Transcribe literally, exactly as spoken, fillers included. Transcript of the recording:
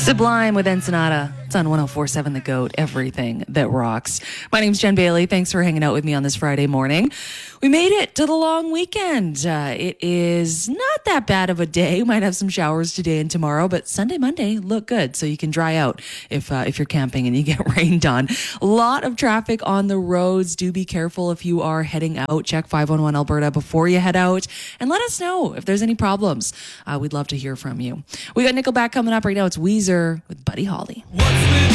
Sublime with Ensenada. It's on one oh four point seven The Goat, everything that rocks. My name's Jen Bailey. Thanks for hanging out with me on this Friday morning. We made it to the long weekend. Uh, it is not that bad of a day. We might have some showers today and tomorrow, but Sunday, Monday look good, so you can dry out if uh, if you're camping and you get rained on. A lot of traffic on the roads. Do be careful if you are heading out. Check five one one Alberta before you head out, and let us know if there's any problems. Uh, we'd love to hear from you. We got Nickelback coming up right now. It's Weezer with Buddy Holly. What's with